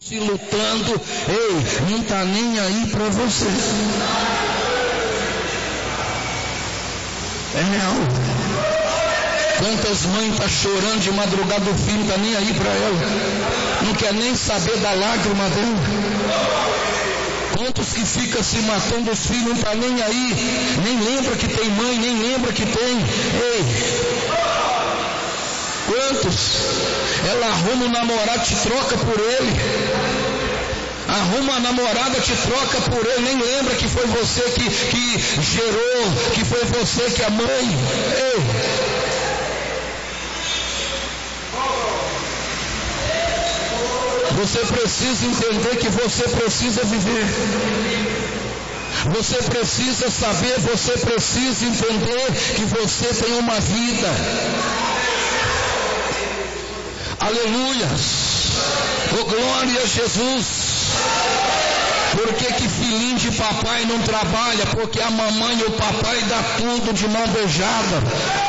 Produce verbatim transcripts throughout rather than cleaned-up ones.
se lutando, ei, não está nem aí para você. É real. Quantas mães estão tá chorando de madrugada, o filho não está nem aí para ela, não quer nem saber da lágrima dela. Quantos que ficam se matando, os filhos não estão tá nem aí, nem lembra que tem mãe, nem lembra que tem. Ei, quantos? Ela arruma um namorado, te troca por ele. Arruma a namorada, te troca por ele, nem lembra que foi você que, que gerou, que foi você que é mãe. Ei. Você precisa entender que você precisa viver. Você precisa saber, você precisa entender que você tem uma vida. Aleluia. Oh, glória a Jesus. Por que que filhinho de papai não trabalha? Porque a mamãe e o papai dá tudo de mão beijada.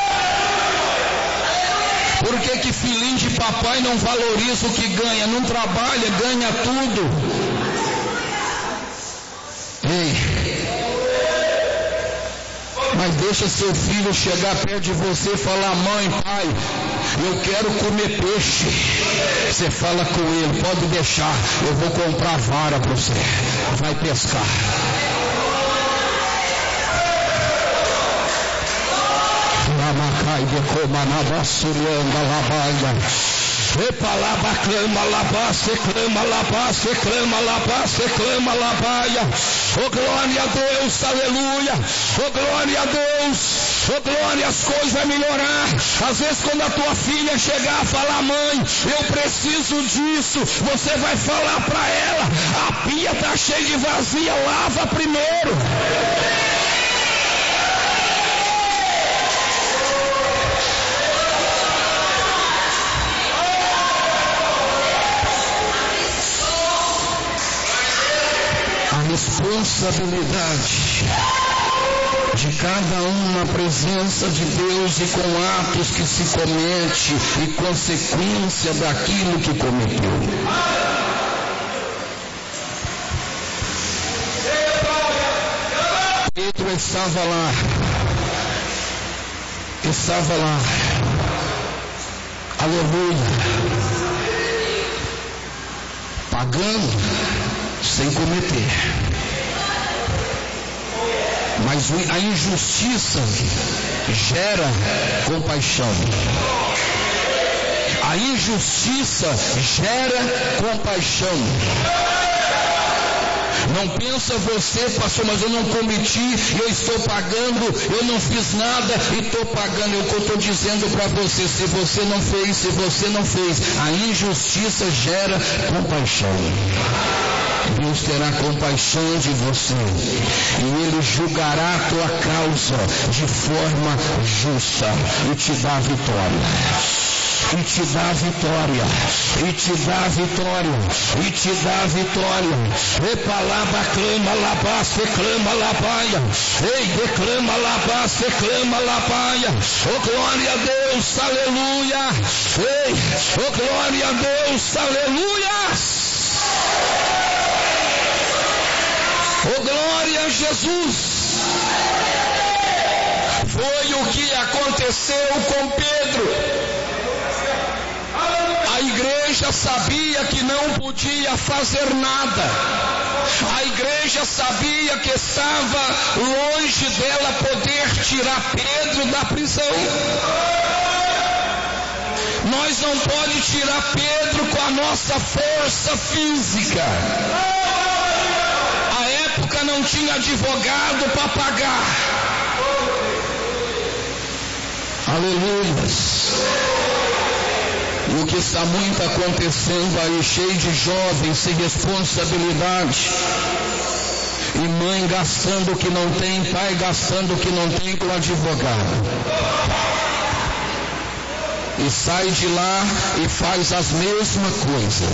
Por que que filhinho de papai não valoriza o que ganha? Não trabalha, ganha tudo. Ei. Mas deixa seu filho chegar perto de você e falar: mãe, pai, eu quero comer peixe. Você fala com ele: pode deixar, eu vou comprar vara para você. Vai pescar. Lamacai de comanaba surianda labaia. Epa laba clama laba, se clama laba, se clama laba, se clama labaia. Oh glória a Deus, aleluia. Oh glória a Deus. Oh glória, as coisas vão melhorar. Às vezes quando a tua filha chegar a falar: mãe, eu preciso disso, você vai falar para ela: a pia está cheia de vazia, lava primeiro. Responsabilidade de cada um na presença de Deus e com atos que se comete e consequência daquilo que cometeu. Pedro estava lá, estava lá, aleluia, pagando sem cometer. Mas a injustiça gera compaixão. A injustiça gera compaixão. Não pensa você: pastor, mas eu não cometi, eu estou pagando, eu não fiz nada e estou pagando. É o que eu estou dizendo para você: se você não fez, se você não fez, a injustiça gera compaixão. Deus terá compaixão de você e Ele julgará a tua causa de forma justa e te dá vitória. E te dá vitória, e te dá vitória, e te dá vitória. Epalaba clama labá, se clama labaia. Ei, declama labá, se clama labaia. Oh glória a Deus, aleluia. Ei, oh glória a Deus, aleluia. Oh glória a Jesus. Foi o que aconteceu com Pedro. A igreja sabia que não podia fazer nada. A igreja sabia que estava longe dela poder tirar Pedro da prisão. Nós não podemos tirar Pedro com a nossa força física. A época não tinha advogado para pagar. Aleluia. O que está muito acontecendo aí, cheio de jovens sem responsabilidade, e mãe gastando o que não tem, pai gastando o que não tem com advogado, e sai de lá e faz as mesmas coisas.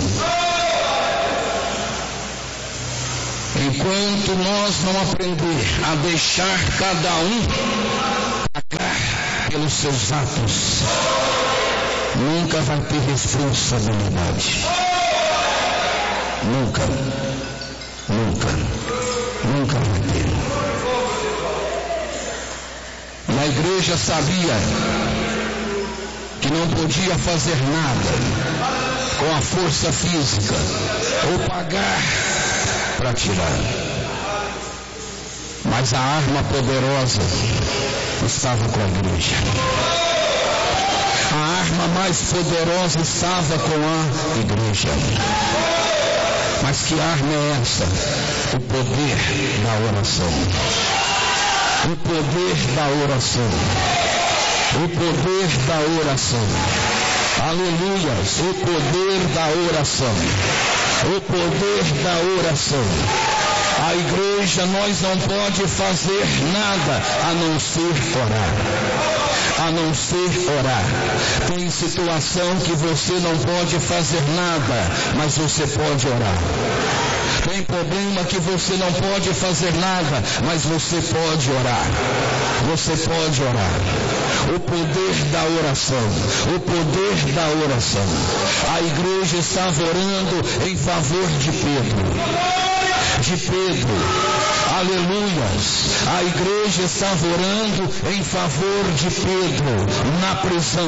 Enquanto nós não aprender a deixar cada um pagar pelos seus atos, nunca vai ter responsabilidade. Nunca, nunca, nunca vai ter. E a igreja sabia que não podia fazer nada com a força física ou pagar para tirar. Mas a arma poderosa estava com a igreja. A arma mais poderosa estava com a igreja. Mas que arma é essa? O poder da oração. O poder da oração. O poder da oração. Aleluias. O poder da oração. O poder da oração. A igreja, nós não pode fazer nada a não ser orar. A não ser orar. Tem situação que você não pode fazer nada, mas você pode orar. Tem problema que você não pode fazer nada, mas você pode orar. Você pode orar. O poder da oração. O poder da oração. A igreja estava orando em favor de Pedro. De Pedro, aleluias, a igreja estava orando em favor de Pedro na prisão.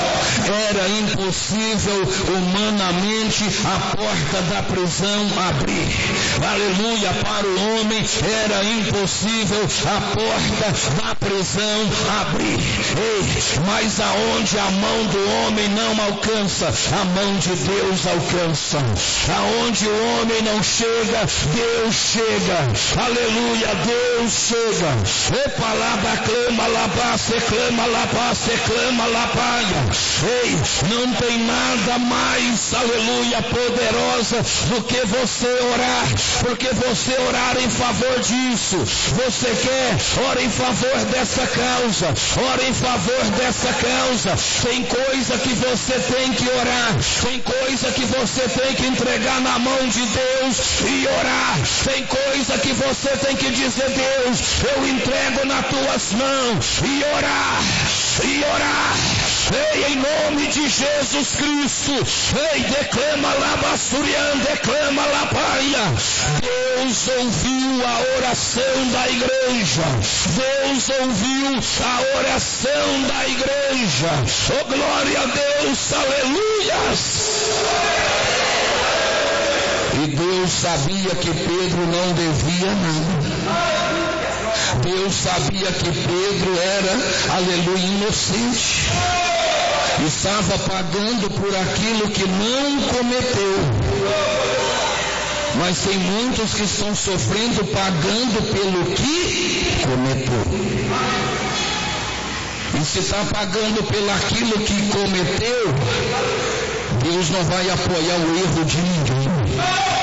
Era impossível humanamente a porta da prisão abrir, aleluia, para o homem era impossível a porta da prisão abrir. Ei, mas aonde a mão do homem não alcança, a mão de Deus alcança. Aonde o homem não chega, Deus chega, aleluia, Deus chega. Epa, laba, clama, laba, se clama, laba, se clama, labaia. Ei, não tem nada mais, aleluia, poderosa do que você orar, porque você orar em favor disso. Você quer, ora em favor dessa causa, ora em favor dessa causa. Tem coisa que você tem que orar, tem coisa que você tem que entregar na mão de Deus e orar. Tem coisa que você tem que dizer: Deus, eu entrego nas tuas mãos, e orar, e orar. Ei, em nome de Jesus Cristo, ei, declama lá, Bassurian, declama lá, Paia. Deus ouviu a oração da igreja. Deus ouviu a oração da igreja. Oh, glória a Deus, aleluias. E Deus sabia que Pedro não devia nada. Deus sabia que Pedro era, aleluia, inocente. Estava pagando por aquilo que não cometeu. Mas tem muitos que estão sofrendo pagando pelo que cometeu. E se está pagando pelo aquilo que cometeu, Deus não vai apoiar o erro de ninguém.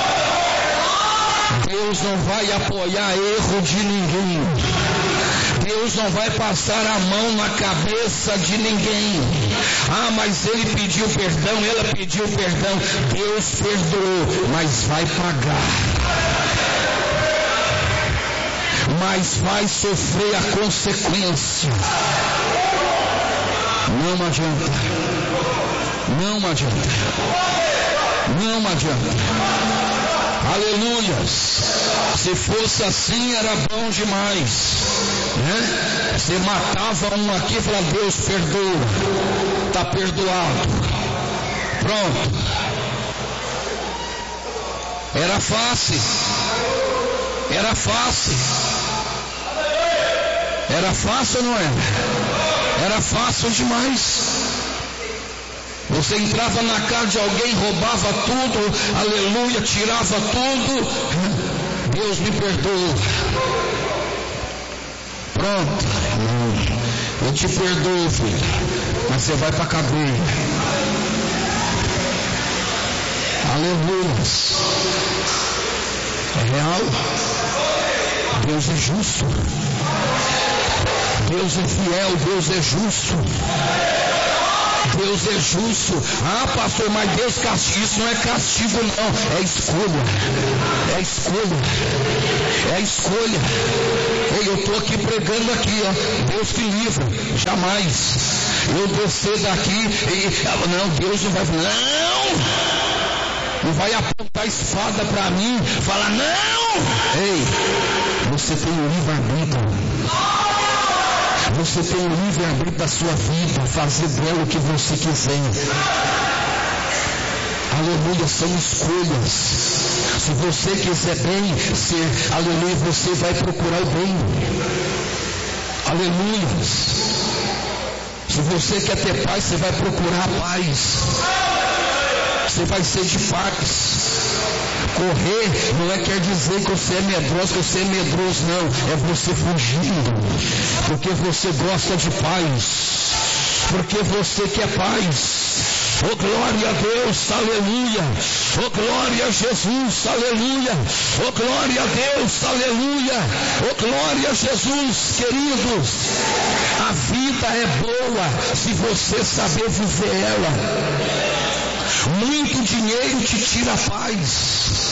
Deus não vai apoiar erro de ninguém. Deus não vai passar a mão na cabeça de ninguém. Ah, mas ele pediu perdão, ela pediu perdão. Deus perdoou, mas vai pagar. Mas vai sofrer a consequência. Não adianta. Não adianta. Não adianta. Aleluias. Se fosse assim era bom demais, né? Você matava um aqui e falava: Deus perdoa, está perdoado, pronto. Era fácil. Era fácil. Era fácil ou não era? Era fácil demais. Você entrava na casa de alguém, roubava tudo, aleluia, tirava tudo. Deus me perdoa. Pronto. Eu te perdoo, filho, mas você vai para a cadeia. Aleluia. É real. Deus é justo. Deus é fiel, Deus é justo. Deus é justo. Ah, pastor, mas Deus castiga. Isso não é castigo, não. É escolha. É escolha. É escolha. Ei, eu estou aqui pregando aqui, ó. Deus que livra. Jamais. Eu descer daqui e... Não, Deus não vai... Não! e vai apontar a espada para mim, falar: não! Ei, você tem o livre-arbítrio. Você tem o livre-arbítrio da sua vida, fazer dela o que você quiser. Aleluia, são escolhas. Se você quiser bem ser, aleluia, você vai procurar o bem. Aleluia. Se você quer ter paz, você vai procurar a paz. Você vai ser de paz. Correr não é quer dizer que você é medroso, que você é medroso, não. É você fugindo. Porque você gosta de paz. Porque você quer paz. Oh, glória a Deus, aleluia. Oh, glória a Jesus, aleluia. Oh, glória a Deus, aleluia. Oh, glória a Jesus, queridos. A vida é boa se você saber viver ela. Muito dinheiro te tira a paz.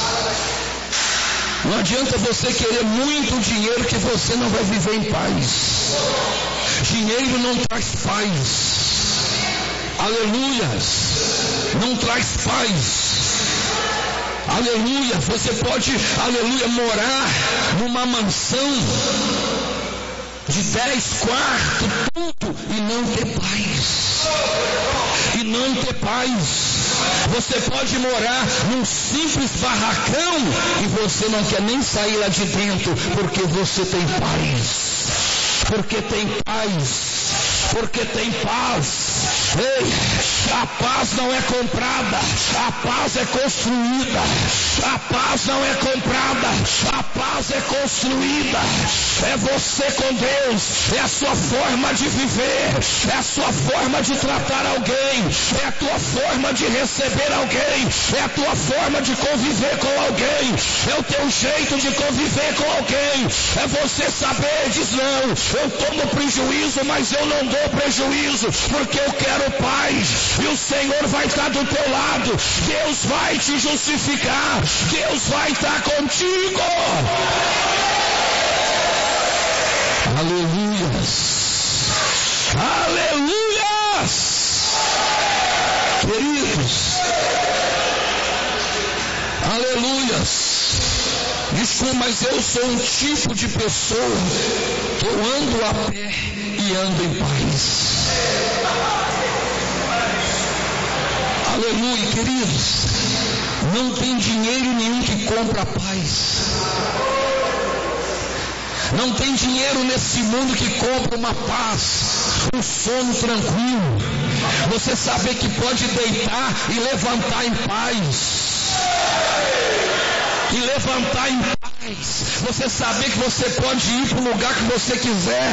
Não adianta você querer muito dinheiro que você não vai viver em paz. Dinheiro não traz paz. Aleluias, não traz paz. Aleluia, você pode, aleluia, morar numa mansão de dez quartos, tudo, e não ter paz. E não ter paz. Você pode morar num simples barracão e você não quer nem sair lá de dentro, porque você tem paz. Porque tem paz. Porque tem paz. Ei, a paz não é comprada, a paz é construída. A paz não é comprada, a paz é construída. É você com Deus, é a sua forma de viver, é a sua forma de tratar alguém, é a tua forma de receber alguém, é a tua forma de conviver com alguém, é o teu jeito de conviver com alguém. É você saber, diz: não, eu tomo prejuízo, mas eu não dou prejuízo, porque eu quero paz, e o Senhor vai estar do teu lado. Deus vai te justificar, Deus vai estar contigo. Aleluias, aleluias, queridos, aleluias. Desculpa, mas eu sou um tipo de pessoa que eu ando a pé e ando em paz. Aleluia, queridos. Não tem dinheiro nenhum que compra a paz. Não tem dinheiro nesse mundo que compra uma paz, um sono tranquilo. Você saber que pode deitar e levantar em paz. E levantar em paz. Você saber que você pode ir para o lugar que você quiser.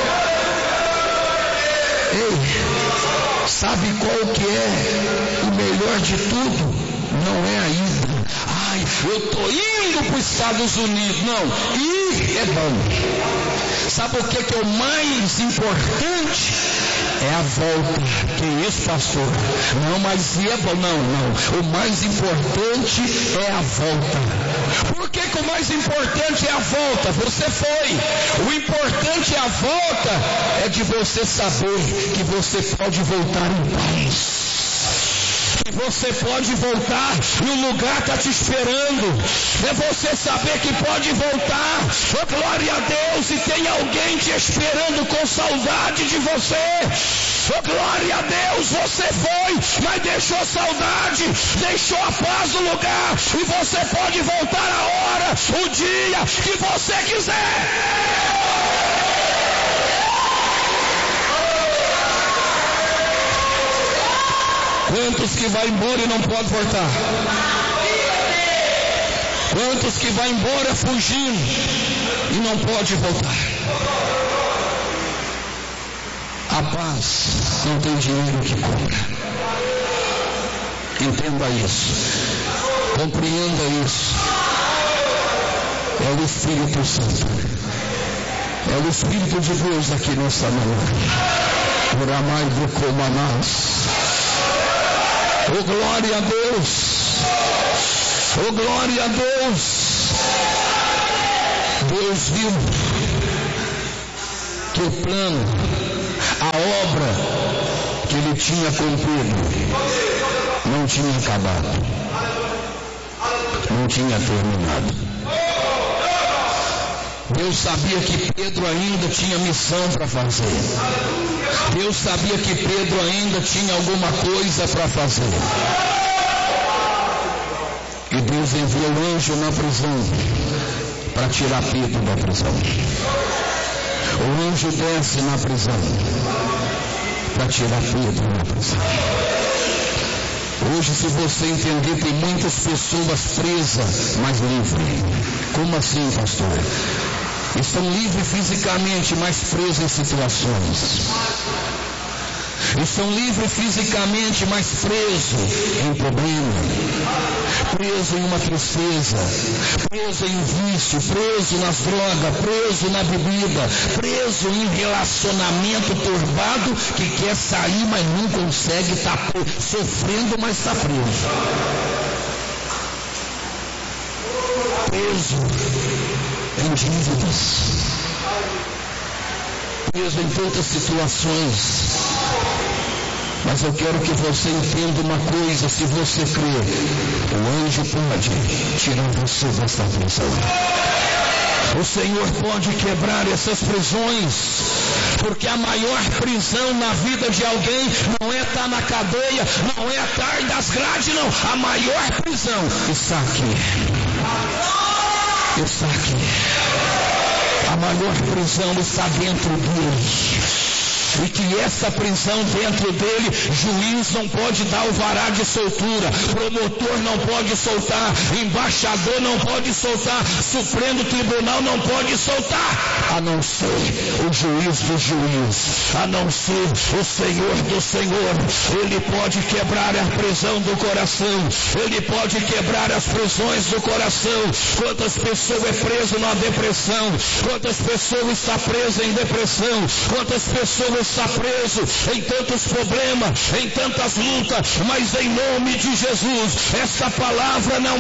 Ei, sabe qual que é o melhor de tudo? Não é a ida. Ai, eu estou indo para os Estados Unidos. Não, ir é bom. Sabe o que, que é o mais importante? É a volta. Que isso, pastor? Não, mas ir é bom. Não, não. O mais importante é a volta. Por que, que o mais importante é a volta? Você foi. O importante é a volta. É de você saber que você pode voltar em paz. Que você pode voltar e o lugar está te esperando. É você saber que pode voltar. Oh, glória a Deus. E tem alguém te esperando com saudade de você. Oh, glória a Deus. Você foi, mas deixou saudade, deixou a paz no lugar. E você pode voltar a hora, o dia que você quiser. Quantos que vai embora e não pode voltar? Quantos que vai embora fugindo e não pode voltar? A paz não tem dinheiro que compra. Entenda isso. Compreenda isso. É o Espírito Santo. É o Espírito de Deus aqui nessa manhã. Por amar e como amar. Oh, glória a Deus. Oh, glória a Deus. Deus viu que o plano, a obra que ele tinha cumprido, não tinha acabado. não tinha terminado. Deus sabia que Pedro ainda tinha missão para fazer. Deus sabia que Pedro ainda tinha alguma coisa para fazer. E Deus enviou o anjo na prisão para tirar Pedro da prisão. O anjo desce na prisão para tirar Pedro da prisão. Hoje, se você entender, tem muitas pessoas presas, mas livres. Como assim, pastor? Estão livres fisicamente, mas presas em situações. Estão livres fisicamente, mas presos em problema, preso em uma tristeza, preso em vício, preso nas drogas, preso na bebida, preso em relacionamento turbado, que quer sair, mas não consegue, está sofrendo, mas está preso. Preso em dívidas, preso em tantas situações. Mas eu quero que você entenda uma coisa: se você crer, o anjo pode tirar você desta prisão. O Senhor pode quebrar essas prisões, porque a maior prisão na vida de alguém não é estar na cadeia, não é estar das grades, não. A maior prisão está aqui. Está aqui. A maior prisão está dentro dele. E que essa prisão dentro dele, juiz não pode dar alvará de soltura, promotor não pode soltar, embaixador não pode soltar, Supremo Tribunal não pode soltar, a não ser o juiz do juiz, a não ser o Senhor do Senhor. Ele pode quebrar a prisão do coração, ele pode quebrar as prisões do coração. Quantas pessoas é preso na depressão, quantas pessoas está presas em depressão, quantas pessoas está preso em tantos problemas, em tantas lutas, mas em nome de Jesus, essa palavra não